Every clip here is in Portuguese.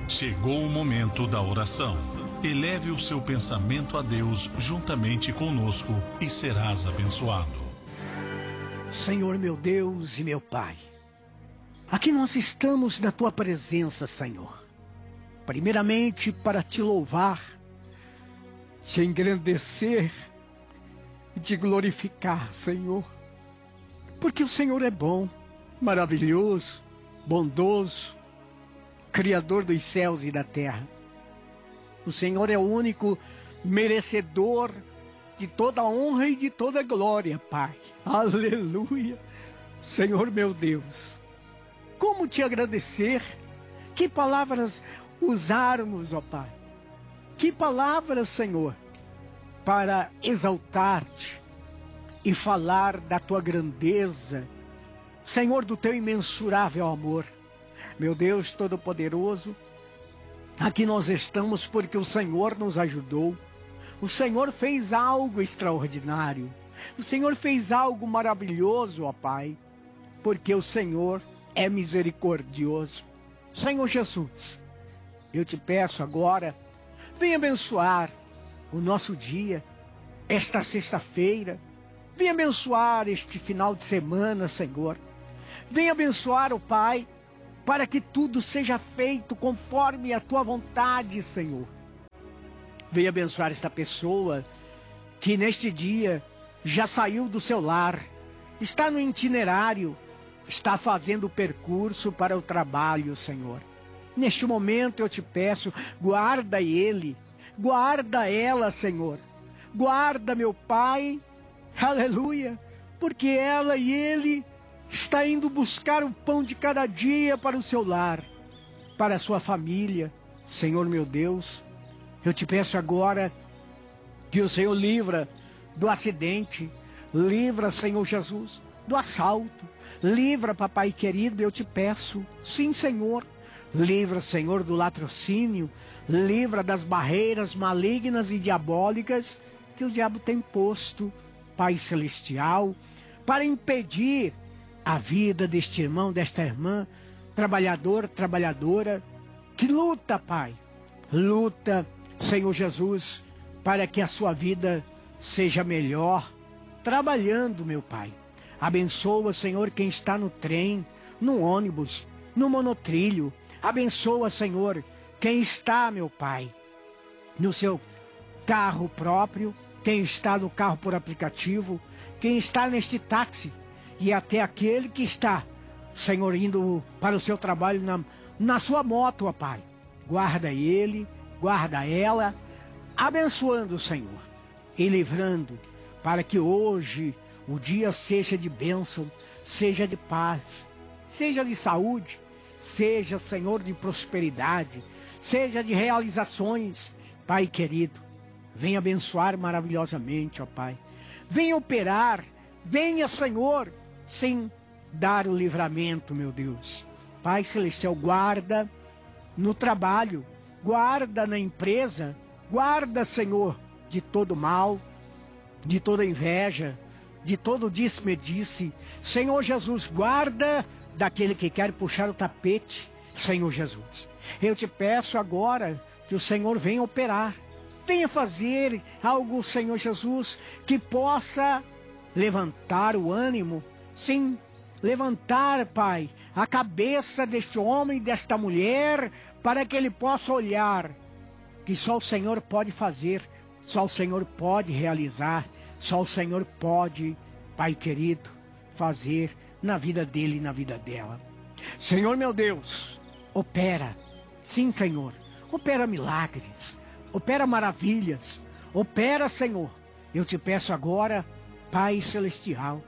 Chegou o momento da oração. Eleve o seu pensamento a Deus juntamente conosco e serás abençoado. Senhor meu Deus e meu Pai, aqui nós estamos na Tua presença, Senhor. Primeiramente para Te louvar, Te engrandecer e Te glorificar, Senhor. Porque o Senhor é bom, maravilhoso, bondoso, Criador dos céus e da terra. O Senhor é o único merecedor de toda honra e de toda glória, Pai. Aleluia. Senhor meu Deus, como Te agradecer? Que palavras usarmos, ó Pai? Que palavras, Senhor, para exaltar-Te e falar da Tua grandeza, Senhor, do Teu imensurável amor. Meu Deus Todo-Poderoso, aqui nós estamos porque o Senhor nos ajudou. O Senhor fez algo extraordinário. O Senhor fez algo maravilhoso, ó Pai, porque o Senhor é misericordioso. Senhor Jesus, eu Te peço agora, venha abençoar o nosso dia, esta sexta-feira. Venha abençoar este final de semana, Senhor. Venha abençoar, ó Pai, para que tudo seja feito conforme a Tua vontade, Senhor. Venha abençoar esta pessoa que neste dia já saiu do seu lar, está no itinerário, está fazendo o percurso para o trabalho, Senhor. Neste momento eu Te peço, guarda ele, guarda ela, Senhor. Guarda, meu Pai, aleluia, porque ela e ele está indo buscar o pão de cada dia para o seu lar, para a sua família. Senhor meu Deus, eu Te peço agora que o Senhor livra do acidente, livra, Senhor Jesus, do assalto, livra, papai querido, eu Te peço, sim, Senhor, livra, Senhor, do latrocínio, livra das barreiras malignas e diabólicas que o diabo tem posto, Pai Celestial, para impedir a vida deste irmão, desta irmã, trabalhador, trabalhadora, que luta, Pai, luta, Senhor Jesus, para que a sua vida seja melhor, trabalhando, meu Pai. Abençoa, Senhor, quem está no trem, no ônibus, no monotrilho. Abençoa, Senhor, quem está, meu Pai, no seu carro próprio, quem está no carro por aplicativo, quem está neste táxi, e até aquele que está, Senhor, indo para o seu trabalho na sua moto, ó Pai. Guarda ele, guarda ela, abençoando, Senhor, e livrando, para que hoje o dia seja de bênção, seja de paz, seja de saúde, seja, Senhor, de prosperidade, seja de realizações. Pai querido, venha abençoar maravilhosamente, ó Pai. Venha operar, venha, Senhor, sem dar o livramento, meu Deus. Pai Celestial, guarda no trabalho, guarda na empresa, guarda, Senhor, de todo mal, de toda inveja, de todo disse-me-disse. Senhor Jesus, guarda daquele que quer puxar o tapete, Senhor Jesus. Eu Te peço agora que o Senhor venha operar, venha fazer algo, Senhor Jesus, que possa levantar o ânimo, sim, levantar, Pai, a cabeça deste homem e desta mulher, para que ele possa olhar que só o Senhor pode fazer, só o Senhor pode realizar, só o Senhor pode, Pai querido, fazer na vida dele e na vida dela. Senhor meu Deus, opera, sim, Senhor, opera milagres, opera maravilhas, opera, Senhor. Eu Te peço agora, Pai Celestial,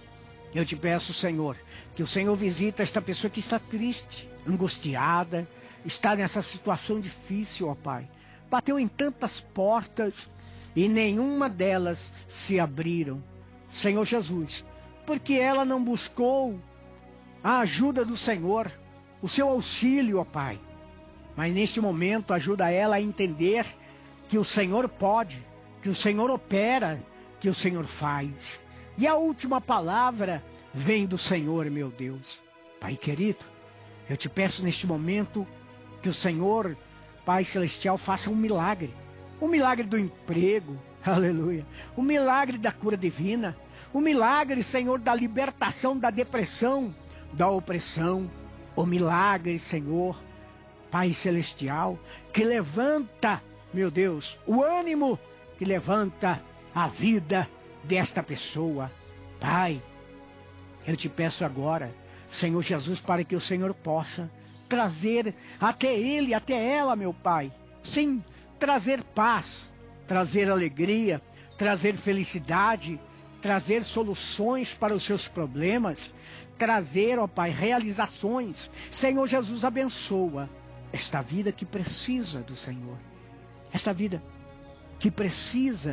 eu Te peço, Senhor, que o Senhor visita esta pessoa que está triste, angustiada, está nessa situação difícil, ó Pai. Bateu em tantas portas e nenhuma delas se abriram, Senhor Jesus, porque ela não buscou a ajuda do Senhor, o seu auxílio, ó Pai. Mas neste momento ajuda ela a entender que o Senhor pode, que o Senhor opera, que o Senhor faz. E a última palavra vem do Senhor, meu Deus. Pai querido, eu Te peço neste momento Que o Senhor, Pai Celestial, faça um milagre. O milagre do emprego, aleluia. O milagre da cura divina. O milagre, Senhor, da libertação da depressão, da opressão. O milagre, Senhor, Pai Celestial, que levanta, meu Deus, o ânimo, que levanta a vida desta pessoa. Pai, eu te peço agora, Senhor Jesus, para que o Senhor possa trazer até ele, até ela, meu Pai. Sim, trazer paz, trazer alegria, trazer felicidade, trazer soluções para os seus problemas, trazer, ó Pai, realizações. Senhor Jesus, abençoa esta vida que precisa do Senhor. Esta vida que precisa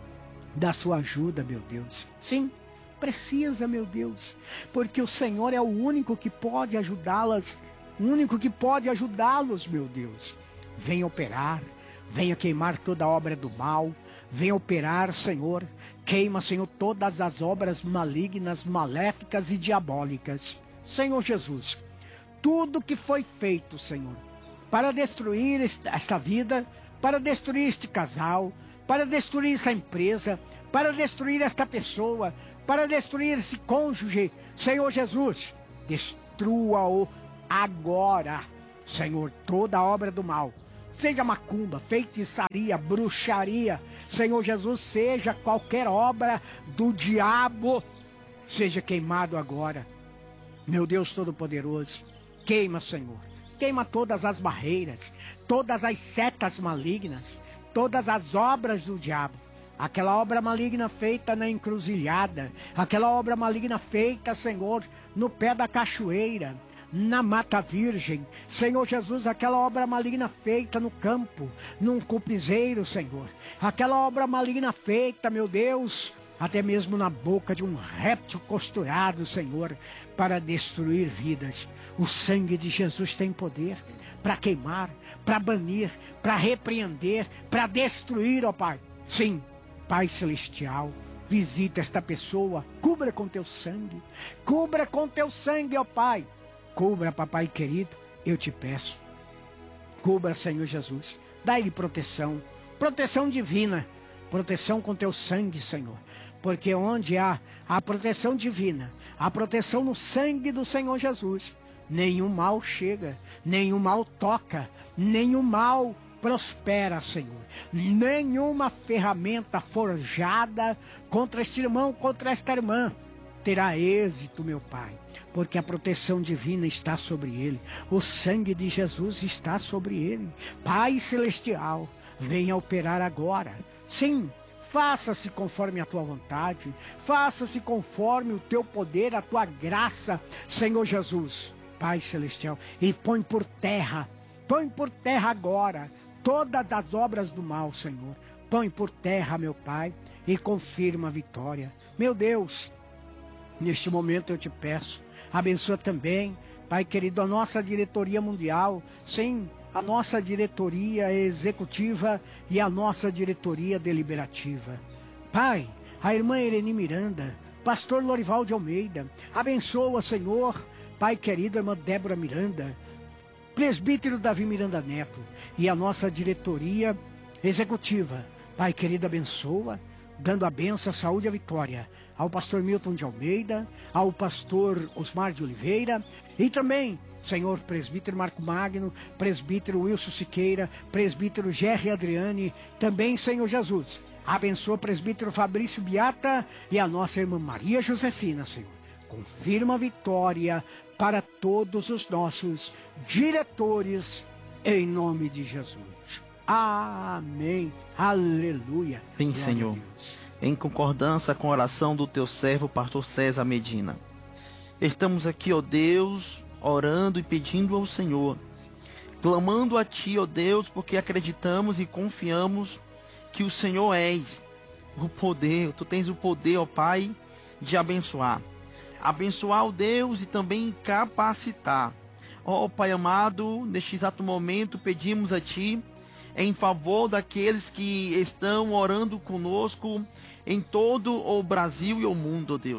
da sua ajuda, meu Deus. Sim, precisa, meu Deus, porque o Senhor é o único que pode ajudá-las, o único que pode ajudá-los, meu Deus. Venha operar, venha queimar toda a obra do mal, venha operar, Senhor, queima, Senhor, todas as obras malignas, maléficas e diabólicas. Senhor Jesus, tudo que foi feito, Senhor, para destruir esta vida, para destruir este casal, para destruir essa empresa, para destruir esta pessoa, para destruir esse cônjuge, Senhor Jesus, destrua-o agora, Senhor, toda a obra do mal, seja macumba, feitiçaria, bruxaria, Senhor Jesus, seja qualquer obra do diabo, seja queimado agora, meu Deus Todo-Poderoso. Queima, Senhor, queima todas as barreiras, todas as setas malignas, todas as obras do diabo. Aquela obra maligna feita na encruzilhada, aquela obra maligna feita, Senhor, no pé da cachoeira, na mata virgem, Senhor Jesus, aquela obra maligna feita no campo, num cupizeiro, Senhor, aquela obra maligna feita, meu Deus, até mesmo na boca de um réptil costurado, Senhor, para destruir vidas. O sangue de Jesus tem poder para queimar, para banir, para repreender, para destruir, ó Pai. Sim, Pai Celestial, visita esta pessoa, cubra com teu sangue, ó Pai. Cubra, papai querido, eu te peço. Cubra, Senhor Jesus. Dá-lhe proteção, proteção divina, proteção com teu sangue, Senhor. Porque onde há a proteção divina, a proteção no sangue do Senhor Jesus, nenhum mal chega, nenhum mal toca, nenhum mal prospera, Senhor. Nenhuma ferramenta forjada contra este irmão, contra esta irmã, terá êxito, meu Pai, porque a proteção divina está sobre ele, o sangue de Jesus está sobre ele. Pai Celestial, venha operar agora. Sim, faça-se conforme a tua vontade, faça-se conforme o teu poder, a tua graça, Senhor Jesus. Pai Celestial, e põe por terra agora todas as obras do mal, Senhor. Põe por terra, meu Pai, e confirma a vitória. Meu Deus, neste momento eu te peço, abençoa também, Pai querido, a nossa diretoria mundial, sim, a nossa diretoria executiva e a nossa diretoria deliberativa. Pai, a irmã Irene Miranda, pastor Lorival de Almeida, abençoa, Senhor, Pai querido, a irmã Débora Miranda, presbítero Davi Miranda Neto e a nossa diretoria executiva. Pai querido, abençoa, dando a bênção, a saúde e a vitória ao pastor Milton de Almeida, ao pastor Osmar de Oliveira e também, Senhor, presbítero Marco Magno, presbítero Wilson Siqueira, presbítero Gerry Adriane, também, Senhor Jesus, abençoa o presbítero Fabrício Biata e a nossa irmã Maria Josefina, Senhor. Confirma a vitória para todos os nossos diretores, em nome de Jesus. Amém. Aleluia. Sim, glória Senhor. Em concordância com a oração do teu servo, pastor César Medina. Estamos aqui, ó Deus, orando e pedindo ao Senhor, clamando a Ti, ó Deus, porque acreditamos e confiamos que o Senhor és o poder, Tu tens o poder, ó Pai, de abençoar. Abençoar, ó Deus, e também capacitar. Ó Pai amado, neste exato momento pedimos a Ti, em favor daqueles que estão orando conosco em todo o Brasil e o mundo, ó Deus.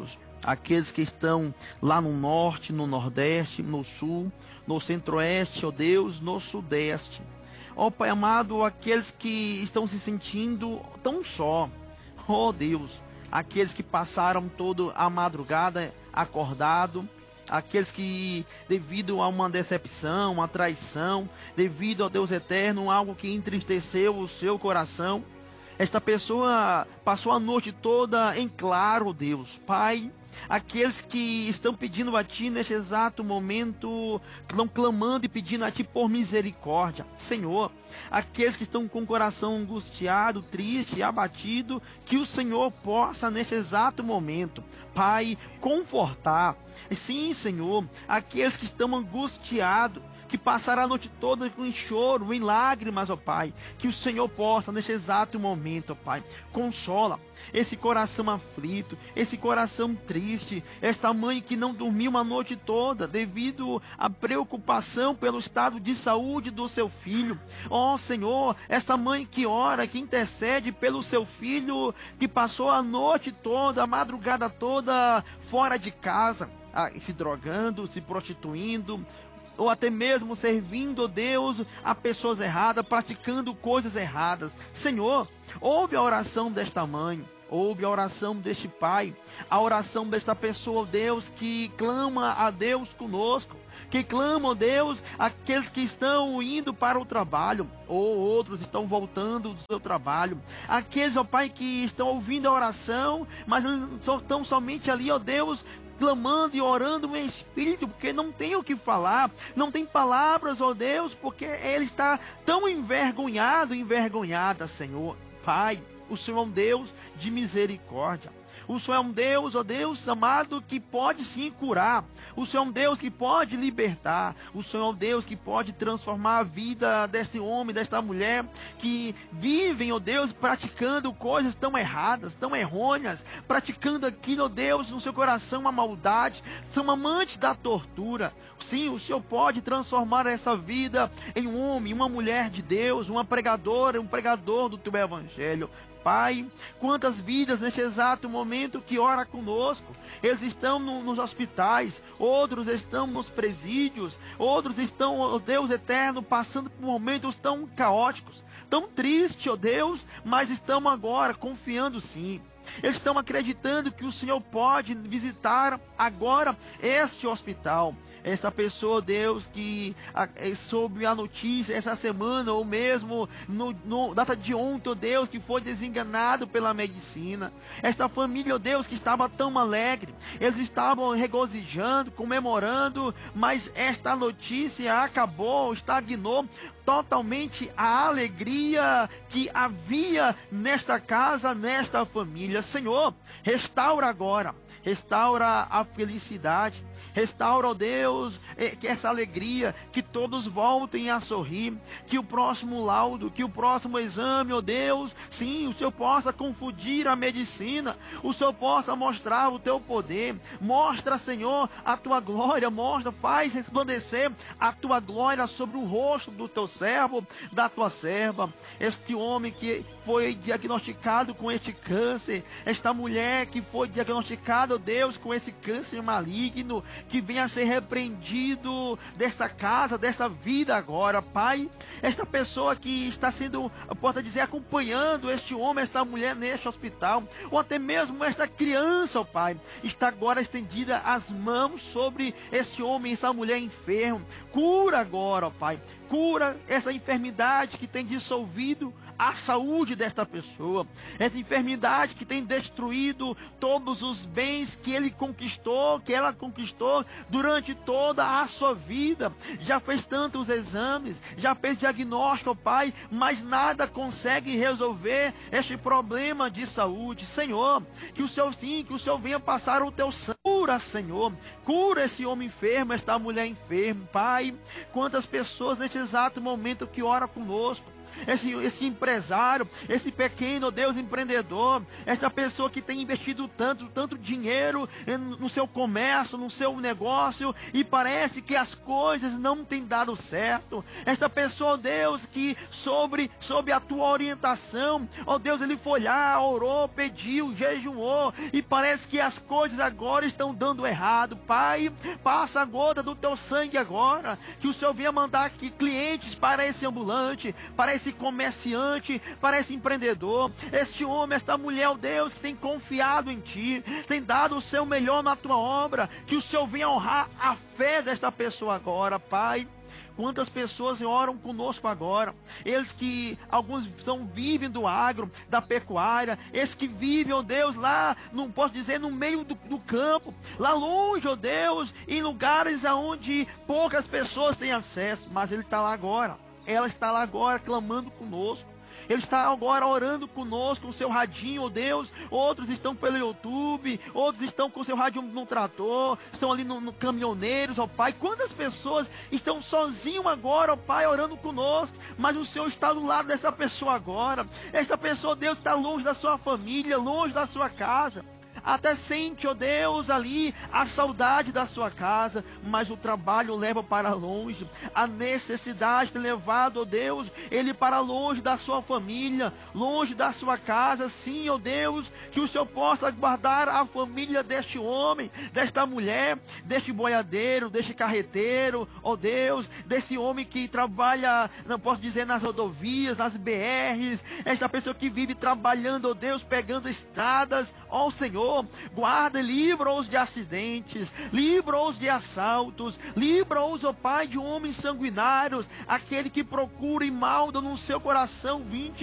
aqueles que estão lá no norte, no nordeste, no sul, no centro-oeste, ó Deus, no sudeste. Ó Pai amado, aqueles que estão se sentindo tão só, ó Deus, aqueles que passaram toda a madrugada acordado, aqueles que, devido a uma decepção, uma traição, devido ao Deus eterno, algo que entristeceu o seu coração, esta pessoa passou a noite toda em claro, Deus. Pai, aqueles que estão pedindo a Ti neste exato momento, estão clamando e pedindo a Ti por misericórdia. Senhor, aqueles que estão com o coração angustiado, triste, abatido, que o Senhor possa neste exato momento, Pai, confortar. Sim, Senhor, aqueles que estão angustiados, que passaram a noite toda com choro, em lágrimas, ó Pai, que o Senhor possa, neste exato momento, ó Pai, consola esse coração aflito, esse coração triste, esta mãe que não dormiu uma noite toda, devido à preocupação pelo estado de saúde do seu filho. Ó Senhor, esta mãe que ora, que intercede pelo seu filho, que passou a noite toda, a madrugada toda, fora de casa, se drogando, se prostituindo, ou até mesmo servindo, Deus, a pessoas erradas, praticando coisas erradas. Senhor, ouve a oração desta mãe, ouve a oração deste pai, a oração desta pessoa, Deus, que clama a Deus conosco, que clama, Deus, aqueles que estão indo para o trabalho, ou outros estão voltando do seu trabalho, aqueles, ó Pai, que estão ouvindo a oração, mas estão somente ali, ó Deus, clamando e orando em espírito, porque não tem o que falar, não tem palavras, ó Deus, porque ele está tão envergonhado, envergonhada, Senhor. Pai, o Senhor é um Deus de misericórdia. O Senhor é um Deus, ó Deus amado, que pode sim curar. O Senhor é um Deus que pode libertar. O Senhor é um Deus que pode transformar a vida deste homem, desta mulher, que vivem, ó Deus, praticando coisas tão erradas, tão errôneas, praticando aqui, ó Deus, no seu coração uma maldade, são amantes da tortura. Sim, o Senhor pode transformar essa vida em um homem, uma mulher de Deus, uma pregadora, um pregador do teu evangelho. Pai, quantas vidas neste exato momento que ora conosco, eles estão nos hospitais, outros estão nos presídios, outros estão, ó Deus eterno, passando por momentos tão caóticos, tão tristes, ó Deus, mas estão agora confiando sim. Eles estão acreditando que o Senhor pode visitar agora este hospital. Esta pessoa, Deus, que soube a notícia essa semana, ou mesmo no data de ontem, ó Deus, que foi desenganado pela medicina. Esta família, ó Deus, que estava tão alegre, eles estavam regozijando, comemorando, mas esta notícia acabou, estagnou totalmente a alegria que havia nesta casa, nesta família. Senhor, restaura agora, restaura a felicidade, restaura, ó Deus, que essa alegria, que todos voltem a sorrir, que o próximo laudo, que o próximo exame, ó Deus, sim, o Senhor possa confundir a medicina, o Senhor possa mostrar o teu poder, mostra, Senhor, a tua glória, mostra, faz resplandecer a tua glória sobre o rosto do teu servo, da tua serva, este homem que foi diagnosticado com este câncer, esta mulher que foi diagnosticada, ó Deus, com esse câncer maligno, que venha a ser repreendido desta casa, desta vida agora, Pai. Esta pessoa que está sendo, pode dizer, acompanhando este homem, esta mulher neste hospital, ou até mesmo esta criança, ó Pai, está agora estendida as mãos sobre esse homem, essa mulher enferma. Cura agora, ó Pai, cura essa enfermidade que tem dissolvido a saúde desta pessoa, essa enfermidade que tem destruído todos os bens que ele conquistou, que ela conquistou durante toda a sua vida. Já fez tantos exames, já fez diagnóstico, Pai, mas nada consegue resolver este problema de saúde. Senhor, que o Senhor sim, que o Senhor venha passar o teu sangue cura, Senhor. Cura esse homem enfermo, esta mulher enferma, Pai. Quantas pessoas neste exato momento que ora conosco. Esse empresário, esse pequeno, Deus, empreendedor, esta pessoa que tem investido tanto dinheiro no seu comércio, no seu negócio, e parece que as coisas não têm dado certo. Esta pessoa, Deus, que sob a tua orientação, ó Deus, ele foi lá, orou, pediu, jejuou, e parece que as coisas agora estão dando errado. Pai, passa a gota do teu sangue agora, que o Senhor venha mandar aqui clientes para esse ambulante, para esse comerciante, para esse empreendedor, este homem, esta mulher, ó Deus, que tem confiado em Ti, tem dado o seu melhor na Tua obra, que o Senhor venha honrar a fé desta pessoa agora, Pai. Quantas pessoas oram conosco agora, eles que, alguns vivem do agro, da pecuária, esses que vivem, ó Deus, lá, não posso dizer, no meio do campo, lá longe, ó Deus, em lugares aonde poucas pessoas têm acesso, mas ele está lá agora. Ela está lá agora clamando conosco. Ele está agora orando conosco, com o seu radinho, ó Deus. Outros estão pelo YouTube, outros estão com o seu radinho no trator, estão ali no caminhoneiros, ó Pai. Quantas pessoas estão sozinhos agora, ó Pai, orando conosco, mas o Senhor está do lado dessa pessoa agora. Esta pessoa, Deus, está longe da sua família, longe da sua casa. Até sente, ó Deus, ali a saudade da sua casa, mas o trabalho leva para longe. A necessidade tem levado, ó Deus, ele para longe da sua família, longe da sua casa. Sim, ó Deus, que o Senhor possa guardar a família deste homem, desta mulher, deste boiadeiro, deste carreteiro, ó Deus, desse homem que trabalha, não posso dizer, nas rodovias, nas BRs, esta pessoa que vive trabalhando, ó Deus, pegando estradas, ó Senhor. Guarda e livra-os de acidentes, livra-os de assaltos, livra-os, ó Pai, de homens sanguinários, aquele que procura e malda no seu coração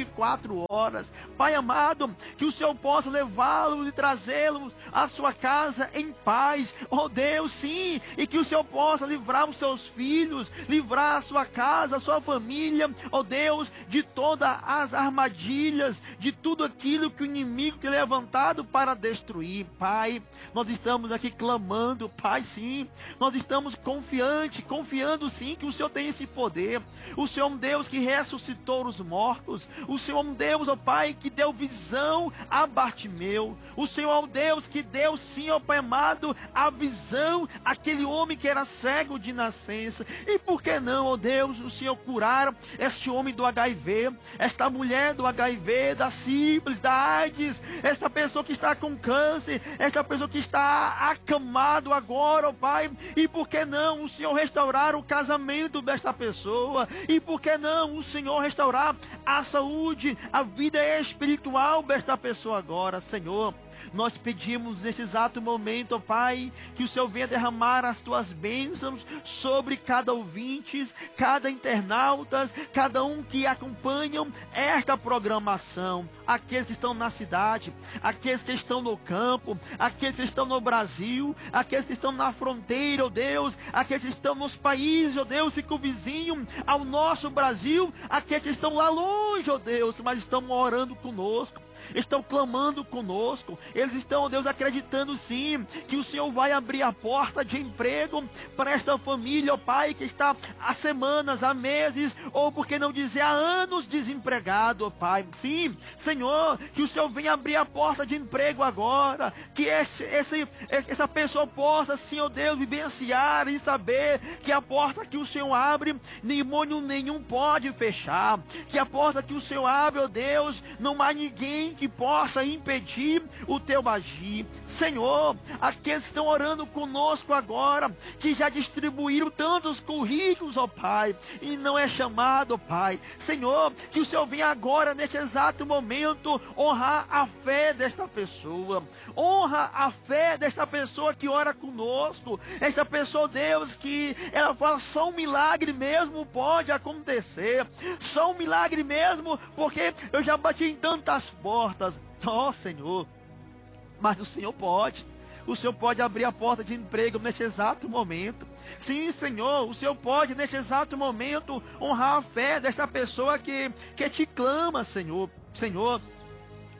24 horas. Pai amado, que o Senhor possa levá-los e trazê-los à sua casa em paz, ó Deus, sim, e que o Senhor possa livrar os seus filhos, livrar a sua casa, a sua família, ó Deus, de todas as armadilhas, de tudo aquilo que o inimigo tem levantado para destruir. Pai, nós estamos aqui clamando, Pai, sim, nós estamos confiando sim que o Senhor tem esse poder. O Senhor é um Deus que ressuscitou os mortos, o Senhor é um Deus, ó Pai, que deu visão a Bartimeu, o Senhor é um Deus que deu sim, ó Pai amado, a visão àquele homem que era cego de nascença. E por que não, ó Deus, o Senhor curar este homem do HIV, esta mulher do HIV, da sífilis, da AIDS, esta pessoa que está com câncer, esta pessoa que está acamado agora, ó Pai, e por que não o Senhor restaurar o casamento desta pessoa, e por que não o Senhor restaurar a saúde, a vida espiritual desta pessoa agora, Senhor. Nós pedimos nesse exato momento, ó Pai, que o Senhor venha derramar as tuas bênçãos sobre cada ouvinte, cada internauta, cada um que acompanham esta programação. Aqueles que estão na cidade, aqueles que estão no campo, aqueles que estão no Brasil, aqueles que estão na fronteira, ó Deus, aqueles que estão nos países, ó Deus, circunvizinhos ao nosso Brasil, aqueles que estão lá longe, ó Deus, mas estão orando conosco, estão clamando conosco. Eles estão, ó Deus, acreditando sim que o Senhor vai abrir a porta de emprego para esta família, ó Pai, que está há semanas, há meses, ou por que não dizer há anos desempregado, ó Pai. Sim, Senhor, que o Senhor venha abrir a porta de emprego agora, que essa pessoa possa, sim, ó Deus, vivenciar e saber que a porta que o Senhor abre, demônio nenhum pode fechar, que a porta que o Senhor abre, ó Deus, não há ninguém que possa impedir o teu agir. Senhor, aqueles que estão orando conosco agora, que já distribuíram tantos currículos, ó Pai, e não é chamado, ó Pai. Senhor, que o Senhor venha agora, neste exato momento, honrar a fé desta pessoa. Honra a fé desta pessoa que ora conosco. Esta pessoa, Deus, que ela fala, só um milagre mesmo pode acontecer. Só um milagre mesmo, porque eu já bati em tantas portas. Ó Senhor, mas o Senhor pode. O Senhor pode abrir a porta de emprego neste exato momento. Sim, Senhor, o Senhor pode neste exato momento honrar a fé desta pessoa que te clama, Senhor. Senhor,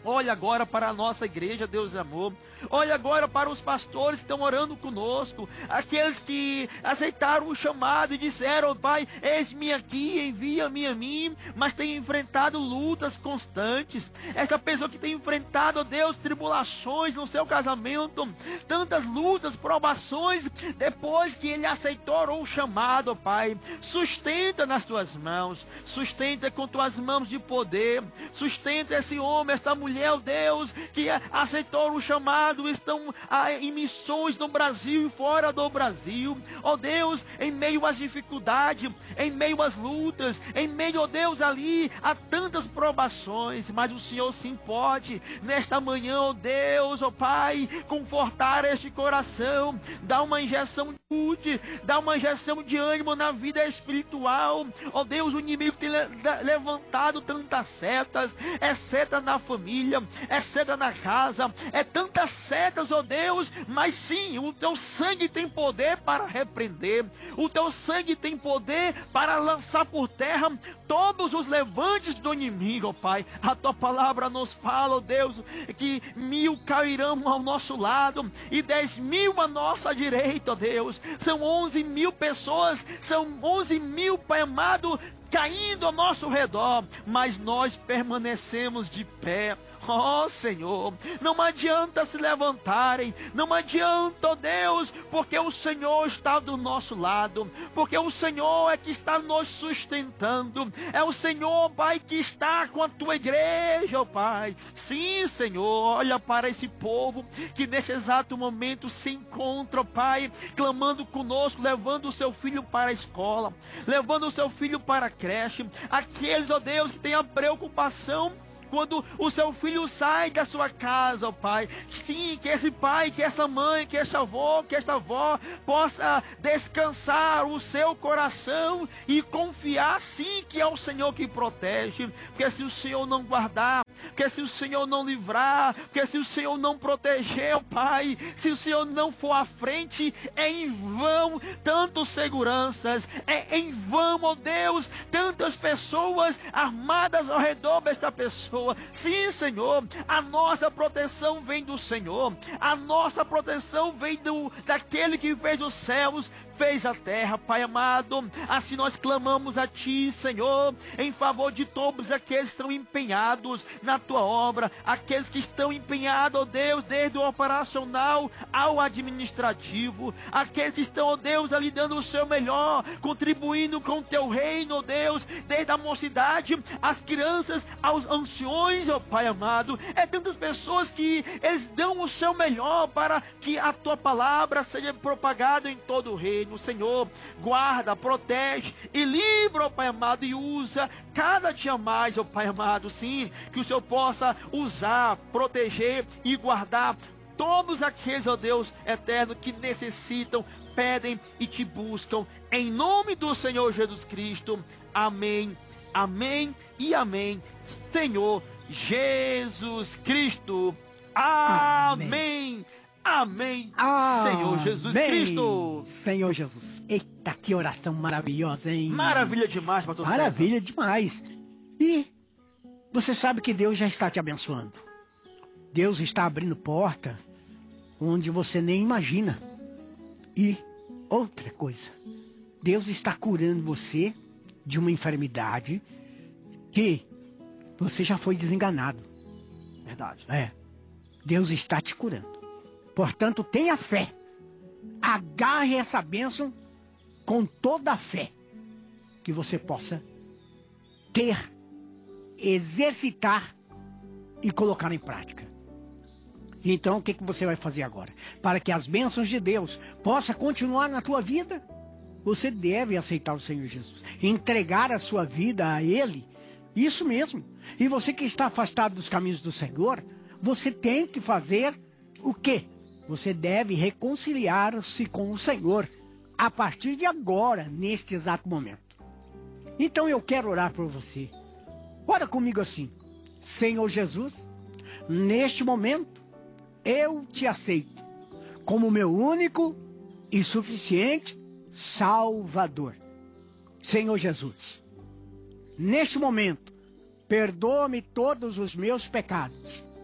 Olha agora para a nossa igreja, Deus amor. Olha agora para os pastores que estão orando conosco. Aqueles que aceitaram o chamado e disseram: Pai, eis-me aqui, envia-me a mim. Mas tem enfrentado lutas constantes. Esta pessoa que tem enfrentado, ó Deus, tribulações no seu casamento. Tantas lutas, provações. Depois que ele aceitou o chamado, ó Pai. Sustenta nas tuas mãos. Sustenta com tuas mãos de poder. Sustenta esse homem, esta mulher, ó Deus, que aceitou o chamado, estão em missões no Brasil e fora do Brasil. Ó Deus, em meio às dificuldades, em meio às lutas, em meio, ó Deus, ali a tantas provações, mas o Senhor sim pode, nesta manhã, ó Deus, ó Pai, confortar este coração, dar uma injeção de saúde, dar uma injeção de ânimo na vida espiritual. Ó Deus, o inimigo tem levantado tantas setas, é seta na família, é seta na casa, é tantas setas, ó Deus, mas sim, o teu sangue tem poder para repreender, o teu sangue tem poder para lançar por terra todos os levantes do inimigo, ó Pai. A tua palavra nos fala, ó Deus, que 1000 cairão ao nosso lado e 10.000 à nossa direita, ó Deus. São 11.000 pessoas, são 11.000, Pai amado, caindo ao nosso redor, mas nós permanecemos de pé. Ó Senhor, não adianta se levantarem, não adianta, ó Deus, porque o Senhor está do nosso lado, porque o Senhor é que está nos sustentando, é o Senhor, Pai, que está com a tua igreja, ó Pai. Sim, Senhor, olha para esse povo que neste exato momento se encontra, ó Pai, clamando conosco, levando o seu filho para a escola, levando o seu filho para a creche, aqueles, ó Deus, que têm a preocupação quando o seu filho sai da sua casa, ó Pai. Sim, que esse pai, que essa mãe, que este avô, que esta avó possa descansar o seu coração e confiar sim que é o Senhor que protege. Porque se o Senhor não guardar, porque se o Senhor não livrar, porque se o Senhor não proteger, ó Pai, se o Senhor não for à frente, é em vão tantas seguranças, é em vão, ó Deus, tantas pessoas armadas ao redor desta pessoa. Sim, Senhor, a nossa proteção vem do Senhor, a nossa proteção vem daquele que fez os céus, fez a terra, Pai amado. Assim nós clamamos a Ti, Senhor, em favor de todos aqueles que estão empenhados na Tua obra, aqueles que estão empenhados, ó Deus, desde o operacional ao administrativo, aqueles que estão, ó Deus, ali dando o seu melhor, contribuindo com o Teu reino, ó Deus, desde a mocidade, as crianças, aos anciões, ó Pai amado. É tantas pessoas que eles dão o seu melhor para que a Tua palavra seja propagada em todo o reino. Senhor, guarda, protege e livra, ó Pai amado, e usa cada dia mais, ó Pai amado, sim, que o Senhor possa usar, proteger e guardar todos aqueles, ó Deus eterno, que necessitam, pedem e Te buscam, em nome do Senhor Jesus Cristo. Amém, amém e amém. Senhor Jesus Cristo. Amém. Amém. Senhor Jesus Cristo. Senhor Jesus. Eita, que oração maravilhosa, hein? Maravilha demais, pastor César. Maravilha demais. E você sabe que Deus já está te abençoando. Deus está abrindo porta onde você nem imagina. E outra coisa, Deus está curando você de uma enfermidade que você já foi desenganado. Verdade. Deus está te curando. Portanto, tenha fé. Agarre essa bênção com toda a fé que você possa ter, exercitar e colocar em prática. Então, o que você vai fazer agora? Para que as bênçãos de Deus possam continuar na tua vida, você deve aceitar o Senhor Jesus, entregar a sua vida a Ele. Isso mesmo. E você que está afastado dos caminhos do Senhor, você tem que fazer o quê? Você deve reconciliar-se com o Senhor a partir de agora, neste exato momento. Então eu quero orar por você. Ora comigo assim: Senhor Jesus, neste momento eu te aceito como meu único e suficiente Salvador. Senhor Jesus, neste momento, perdoa-me todos os meus pecados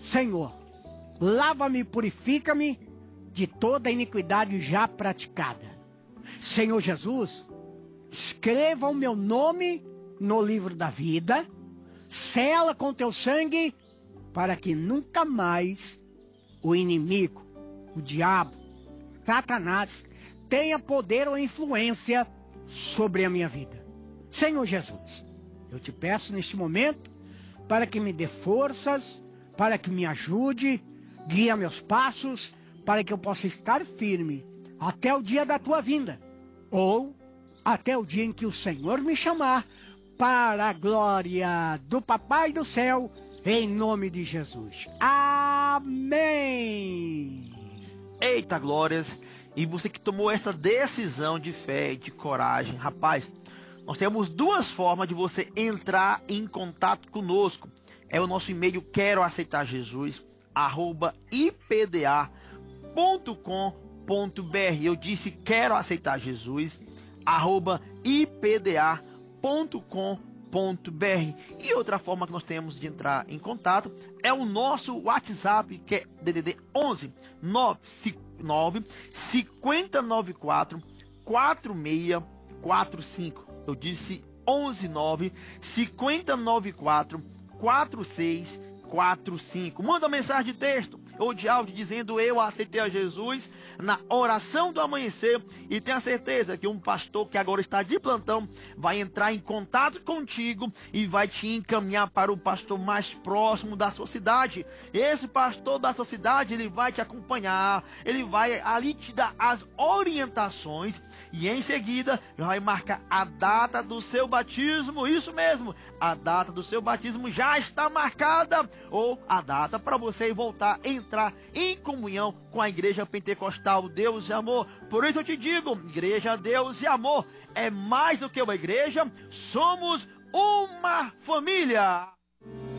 Senhor, lava-me e purifica-me de toda a iniquidade já praticada. Senhor Jesus, escreva o meu nome no livro da vida, sela com teu sangue, para que nunca mais o inimigo, o diabo, Satanás, tenha poder ou influência sobre a minha vida. Senhor Jesus, eu te peço neste momento para que me dê forças, para que me ajude, guie meus passos, para que eu possa estar firme até o dia da tua vinda, ou até o dia em que o Senhor me chamar, para a glória do Papai do céu, em nome de Jesus. Amém. Eita glórias! E você que tomou esta decisão de fé e de coragem, rapaz, nós temos duas formas de você entrar em contato conosco. É o nosso e-mail queroaceitarjesus@ipda.com.br. Eu disse quero aceitar Jesus @ipda.com.br. E outra forma que nós temos de entrar em contato é o nosso WhatsApp, que é DDD 11 959 5094 4645. Eu disse 11 9 5094 4645. Manda mensagem de texto ou de áudio dizendo eu aceitei a Jesus na oração do amanhecer, e tenha certeza que um pastor que agora está de plantão vai entrar em contato contigo e vai te encaminhar para o pastor mais próximo da sua cidade. Esse pastor da sua cidade, ele vai te acompanhar, ele vai ali te dar as orientações e em seguida vai marcar a data do seu batismo. Isso mesmo, a data do seu batismo já está marcada, ou a data para você voltar a entrar em comunhão com a Igreja Pentecostal Deus e Amor. Por isso eu te digo, Igreja Deus e Amor é mais do que uma igreja, somos uma família.